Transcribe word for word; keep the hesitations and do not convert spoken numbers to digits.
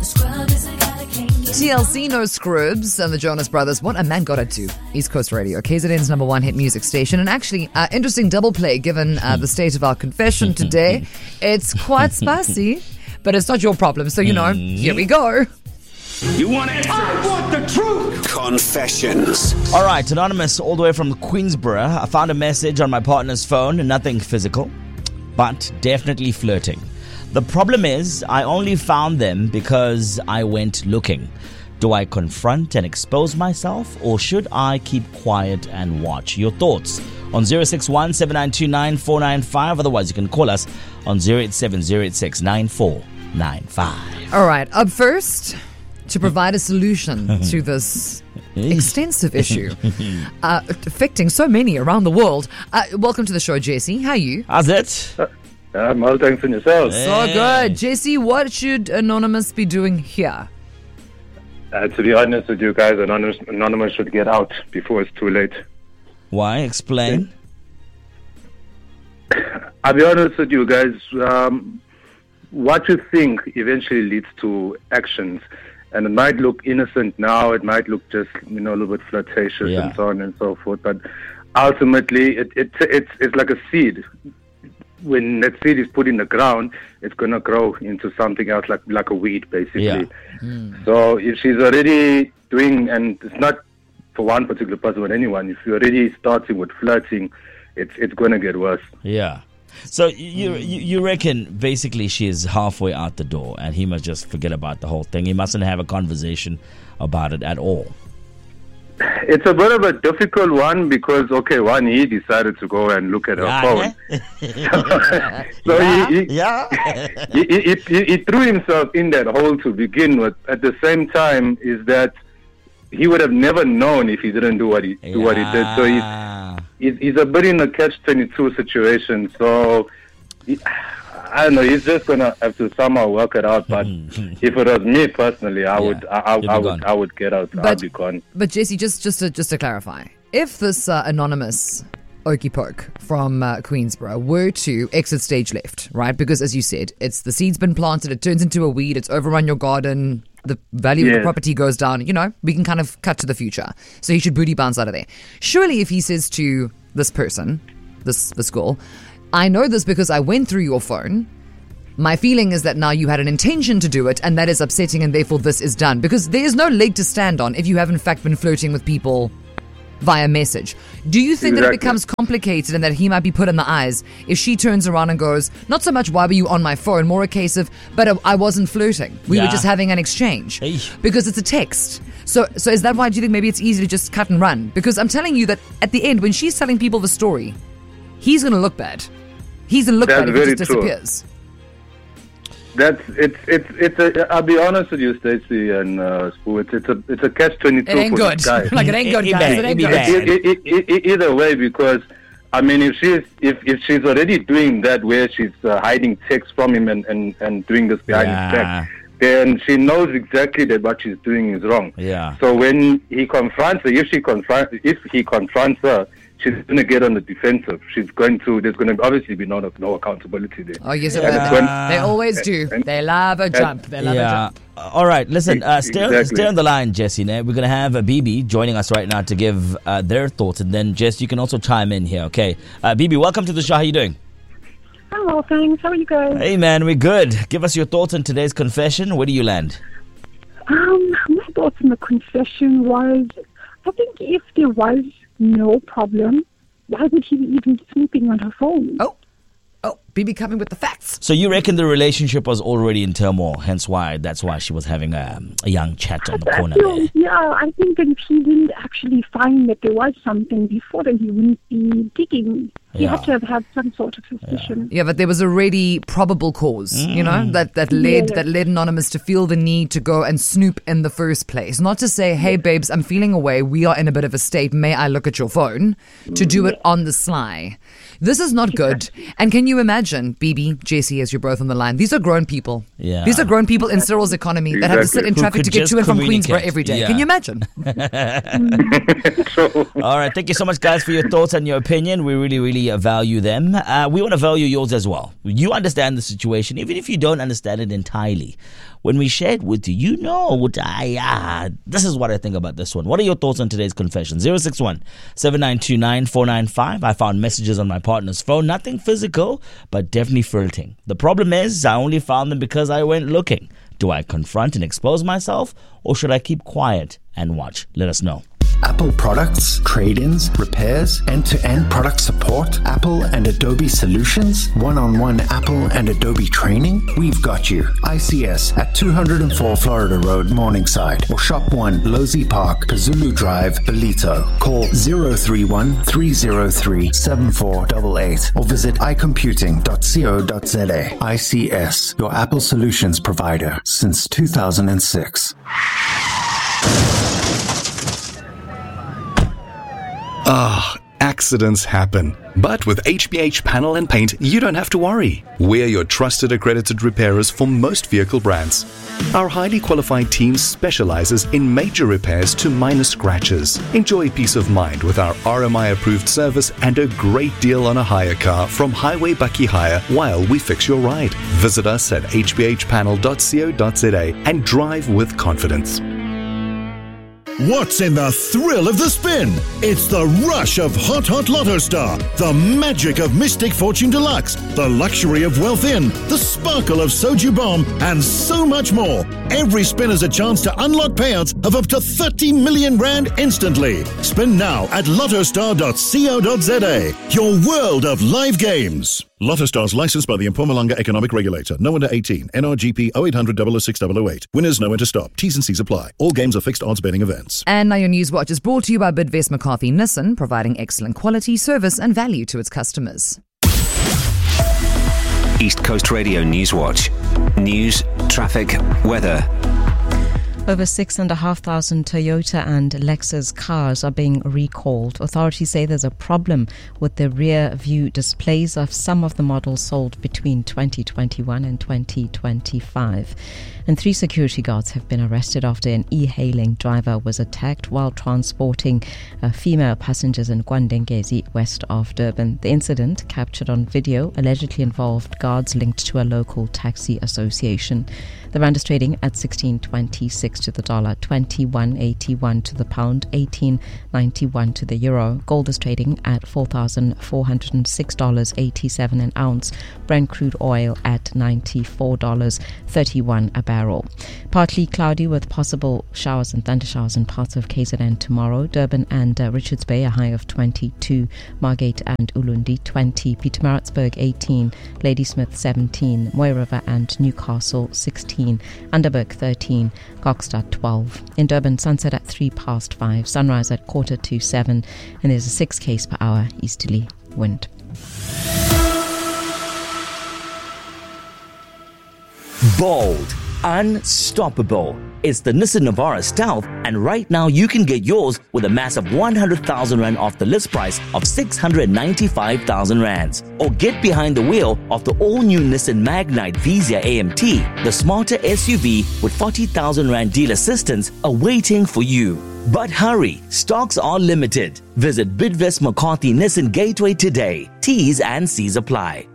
T L C, No Scrubs, and the Jonas Brothers. What a man got it to. East Coast Radio, K Z N's number one hit music station. And actually, uh, interesting double play given uh, the state of our confession today. It's quite spicy, but it's not your problem. So, you know, here we go. You want answers? I want the truth. Confessions. All right, Anonymous, all the way from Queensborough. I found a message on my partner's phone, nothing physical, but definitely flirting. The problem is, I only found them because I went looking. Do I confront and expose myself, or should I keep quiet and watch? Your thoughts on zero six one, seven nine two nine, four nine five. Otherwise, you can call us on zero eight seven, zero eight six, nine four nine five. All right, up first, to provide a solution to this extensive issue uh, affecting so many around the world. Uh, welcome to the show, Jesse. How are you? How's it? Um, well, thanks for yourself. So good. Jesse, what should Anonymous be doing here? Uh, to be honest with you guys, Anonymous, Anonymous should get out before it's too late. Why? Explain. I'll be honest with you guys. Um, what you think eventually leads to actions. And it might look innocent now. It might look just, you know, a little bit flirtatious Yeah. and so on and so forth. But ultimately, it, it, it's it's like a seed. When that seed is put in the ground, it's going to grow into something else, like like a weed, basically. Yeah. Mm. So if she's already doing, and it's not for one particular person, but anyone, if you're already starting with flirting, it's it's going to get worse. Yeah. So you, you you reckon basically she is halfway out the door and he must just forget about the whole thing. He mustn't have a conversation about it at all. It's a bit of a difficult one because, okay, one, he decided to go and look at her Yeah, phone. yeah. so yeah, he, he, yeah. he, he, he, he threw himself in that hole to begin with. At the same time, is that he would have never known if he didn't do what he do what he did. So he's he's, he's a bit in a catch twenty-two situation. So he, I don't know. He's just gonna have to somehow work it out. But if it was me personally, I Yeah, would I, I, you'd be I would gone. I would get out. But- I'd be gone. But Jesse, just just to just to clarify, if this uh, Anonymous Okie Poke from uh, Queensborough were to exit stage left, right? Because as you said, it's the seed's been planted, it turns into a weed, it's overrun your garden, the value of the Yes. property goes down. You know, we can kind of cut to the future. So he should booty bounce out of there. Surely, if he says to this person, this this girl, I know this because I went through your phone. My feeling is that now you had an intention to do it, and that is upsetting, and therefore this is done. Because there is no leg to stand on if you have in fact been flirting with people via message. Do you think that it Exactly. becomes complicated and that he might be put in the eyes if she turns around and goes, not so much why were you on my phone, more a case of, but I- I wasn't flirting. We Yeah. were just having an exchange. Hey. Because it's a text. So so is that why do you think maybe it's easy to just cut and run? Because I'm telling you that at the end, when she's telling people the story, he's going to look bad. He's going to look That's bad if he very just true. disappears. That's it's it's it's a. I'll be honest with you, Stacey and uh, Spoo. It's it's a it's a catch twenty-two It ain't for good. this guy. Like it ain't good, It- it guys. bad, It ain't it good. bad. E- e- e- e- either way, because I mean, if she's if, if she's already doing that, where she's uh, hiding texts from him and, and, and doing this behind Yeah. his back, then she knows exactly that what she's doing is wrong. Yeah. So when he confronts her, if she confront, if he confronts her, she's going to get on the defensive. She's going to. There's going to obviously be no no accountability there. Oh, yes, Yeah. they, they always do. They love a jump. They love a Yeah. jump. Uh, All right. Listen, uh, stay, on, Exactly. stay on the line, Jesse. Now, we're going to have uh, B B joining us right now to give uh, their thoughts. And then, Jess, you can also chime in here, okay? Uh, B B, welcome to the show. How you doing? I'm well, thanks. How are you guys? Hey, man, we're good. Give us your thoughts on today's confession. Where do you land? Um, my thoughts on the confession was, I think if there was no problem, why would he be even snooping on her phone? Oh, oh, B B coming with the facts. So you reckon the relationship was already in turmoil, hence why that's why she was having a, a young chat on the I corner feel, there. yeah, I think that if he didn't actually find that there was something before, then he wouldn't be digging. He Yeah. had to have had some sort of suspicion. Yeah, but there was already probable cause, you know, that, that led Yeah. that led Anonymous to feel the need to go and snoop in the first place. Not to say, hey, babes, I'm feeling away. We are in a bit of a state. May I look at your phone? To do it on the sly. This is not good. And can you imagine, B B, J C, as you're both on the line, these are grown people. Yeah. These are grown people in Cyril's economy that have to sit Exactly. in Who traffic could to get just to and from communicate. Queensborough every day. Yeah. Can you imagine? So All right. Thank you so much, guys, for your thoughts and your opinion. We really, really definitely value them. Uh, we want to value yours as well. You understand the situation, even if you don't understand it entirely. When we share it with you, you know what I, uh, this is what I think about this one. What are your thoughts on today's confession? zero six one, seven nine two nine, four nine five. I found messages on my partner's phone. Nothing physical, but definitely flirting. The problem is, I only found them because I went looking. Do I confront and expose myself, or should I keep quiet and watch? Let us know. Apple products, trade-ins, repairs, end-to-end product support, Apple and Adobe solutions, one-on-one Apple and Adobe training. We've got you. I C S at two oh four Florida Road, Morningside, or Shop one, Losey Park, Kazulu Drive, Belito. Call zero three one, three zero three, seven four eight eight or visit i computing dot co dot z a. I C S, your Apple solutions provider since two thousand six. Ah, accidents happen. But with H B H Panel and Paint, you don't have to worry. We're your trusted accredited repairers for most vehicle brands. Our highly qualified team specializes in major repairs to minor scratches. Enjoy peace of mind with our R M I-approved service and a great deal on a hire car from Highway Bucky Hire while we fix your ride. Visit us at h b h panel dot co dot z a and drive with confidence. What's in the thrill of the spin? It's the rush of Hot Hot Lotto Star, the magic of Mystic Fortune Deluxe, the luxury of Wealth In, the sparkle of Soju Bomb, and so much more. Every spin is a chance to unlock payouts of up to thirty million rand instantly. Spin now at lotto star dot co dot z a. Your world of live games. Lotto Stars licensed by the Mpumalanga Economic Regulator. No under eighteen. N R G P oh eight hundred, double oh six, double oh eight. Winners know when to stop. T's and C's apply. All games are fixed odds betting events. And now your News Watch is brought to you by Bidvest McCarthy Nissan, providing excellent quality, service and value to its customers. East Coast Radio News Watch. News, traffic, weather. Over six and a half thousand Toyota and Lexus cars are being recalled. Authorities say there's a problem with the rear view displays of some of the models sold between twenty twenty-one and twenty twenty-five. And three security guards have been arrested after an e-hailing driver was attacked while transporting uh, female passengers in Kwandengezi, west of Durban. The incident, captured on video, allegedly involved guards linked to a local taxi association. The rand is trading at sixteen twenty-six to the dollar, twenty-one eighty-one to the pound, eighteen ninety-one to the euro. Gold is trading at four thousand four hundred six dollars and eighty-seven cents an ounce. Brent crude oil at ninety-four dollars and thirty-one cents a barrel. Partly cloudy with possible showers and thundershowers in parts of K Z N tomorrow. Durban and uh, Richards Bay a high of twenty-two. Margate and Ulundi twenty. Pietermaritzburg eighteen. Ladysmith seventeen. Moy River and Newcastle sixteen. Underberg thirteen. Kokstad twelve. In Durban, sunset at three past five. Sunrise at quarter to seven. And there's a six k's per hour easterly wind. Bold, unstoppable. It's the Nissan Navara Stealth, and right now you can get yours with a massive one hundred thousand rand off the list price of six hundred ninety-five thousand rands. Or get behind the wheel of the all-new Nissan Magnite Vizia A M T, the smarter S U V with forty thousand rand deal assistance awaiting for you. But hurry, stocks are limited. Visit Bidvest McCarthy Nissan Gateway today. T's and C's apply.